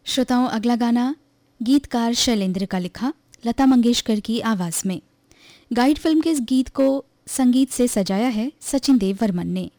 श्रोताओं, अगला गाना गीतकार शैलेंद्र का लिखा, लता मंगेशकर की आवाज में। गाइड फिल्म के इस गीत को संगीत से सजाया है सचिन देव वर्मन ने।